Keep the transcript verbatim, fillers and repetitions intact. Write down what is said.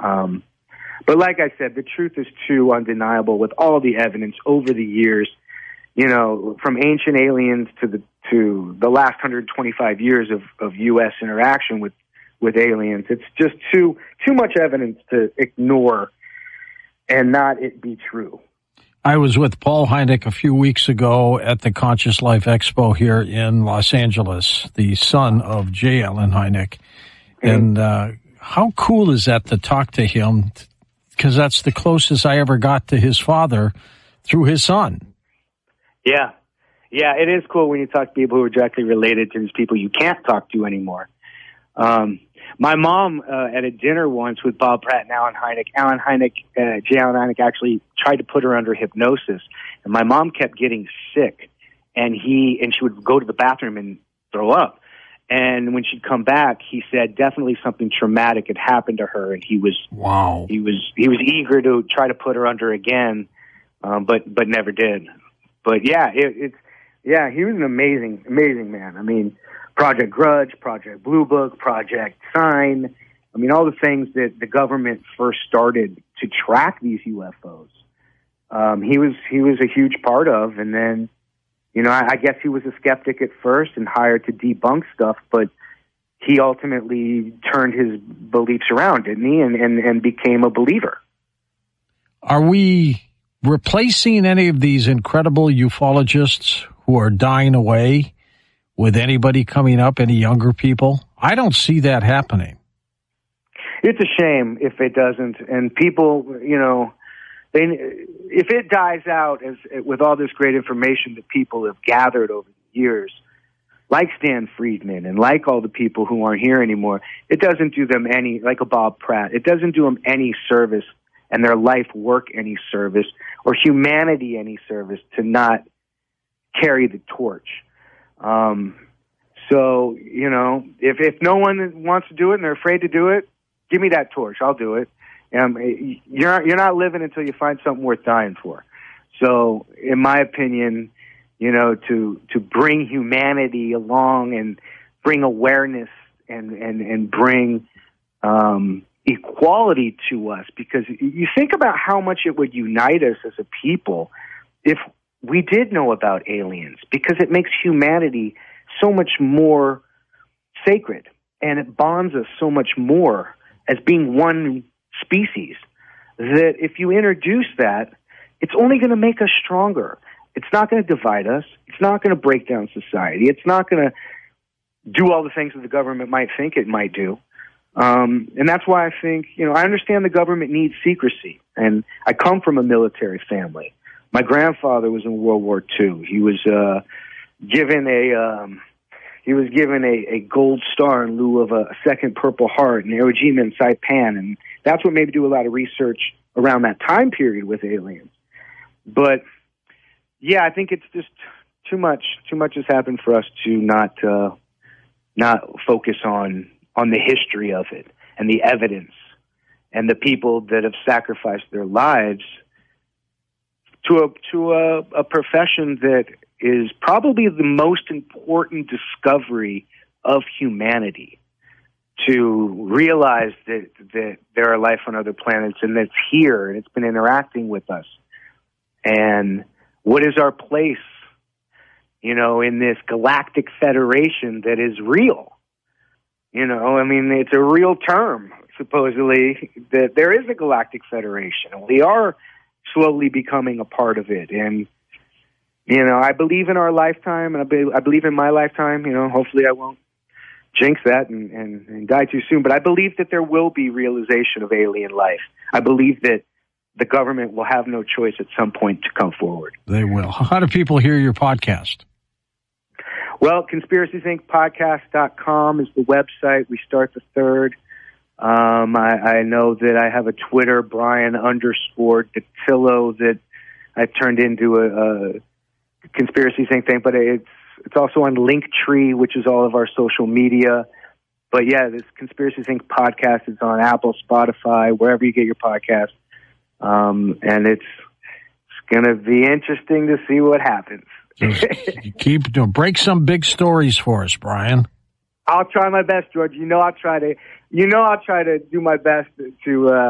Um, but like I said, the truth is too undeniable with all the evidence over the years, you know, from ancient aliens to the to the last one hundred twenty-five years of, of U S interaction with, with aliens. It's just too too much evidence to ignore and not it be true. I was with Paul Hynek a few weeks ago at the Conscious Life Expo here in Los Angeles, the son of J. Allen Hynek. Mm-hmm. And uh, how cool is that to talk to him? Because that's the closest I ever got to his father through his son. Yeah. Yeah, it is cool when you talk to people who are directly related to these people you can't talk to anymore. Um, my mom, uh, at a dinner once with Bob Pratt and Allen Hynek, Allen Hynek, uh, J. Allen Hynek actually tried to put her under hypnosis, and my mom kept getting sick, and he, and she would go to the bathroom and throw up. And when she'd come back, he said definitely something traumatic had happened to her, and he was, wow, he was, he was eager to try to put her under again, um, but, but never did. But yeah, it, it's, yeah, he was an amazing, amazing man. I mean, Project Grudge, Project Blue Book, Project Sign. I mean, all the things that the government first started to track these U F Os. Um, he was he was a huge part of, and then, you know, I, I guess he was a skeptic at first and hired to debunk stuff, but he ultimately turned his beliefs around, didn't he, and, and, and became a believer. Are we replacing any of these incredible ufologists who are dying away with anybody coming up, any younger people? I don't see that happening. It's a shame if it doesn't. And people, you know, they, if it dies out as with all this great information that people have gathered over the years, like Stan Friedman and like all the people who aren't here anymore, it doesn't do them any, like a Bob Pratt, it doesn't do them any service and their life work any service or humanity any service to not carry the torch. Um, so, you know, if, if no one wants to do it and they're afraid to do it, give me that torch. I'll do it. Um, you're, you're not living until you find something worth dying for. So in my opinion, you know, to, to bring humanity along and bring awareness and, and, and bring, um, equality to us, because you think about how much it would unite us as a people if we did know about aliens, because it makes humanity so much more sacred and it bonds us so much more as being one species, that if you introduce that, it's only going to make us stronger. It's not going to divide us. It's not going to break down society. It's not going to do all the things that the government might think it might do. Um, and that's why I think, you know, I understand the government needs secrecy, and I come from a military family. My grandfather was in World War Two. He was uh, given a um, he was given a, a gold star in lieu of a, a second Purple Heart in Iwo Jima in Saipan, and that's what made me do a lot of research around that time period with aliens. But yeah, I think it's just too much. Too much has happened for us to not uh, not focus on on the history of it and the evidence and the people that have sacrificed their lives to a to a, a profession that is probably the most important discovery of humanity. To realize that that there are life on other planets and that's here and it's been interacting with us. And what is our place, you know, in this galactic federation that is real? You know, I mean, it's a real term, supposedly, that there is a galactic federation. We are slowly becoming a part of it. And, you know, I believe in our lifetime, and I, be, I believe in my lifetime. You know, hopefully I won't jinx that and, and, and die too soon. But I believe that there will be realization of alien life. I believe that the government will have no choice at some point to come forward. They will. How do people hear your podcast? Well, conspiracies inc podcast dot com is the website. We start the third. Um, I, I know that I have a Twitter, Brian underscore Dattilo, that I've turned into a, a Conspiracies Inc thing, but it's it's also on Linktree, which is all of our social media. But yeah, this Conspiracies Inc podcast is on Apple, Spotify, wherever you get your podcast. Um, and it's, it's going to be interesting to see what happens. Just keep doing, break some big stories for us, Brian. I'll try my best, George. You know, I'll try to, you know, I'll try to do my best to, uh,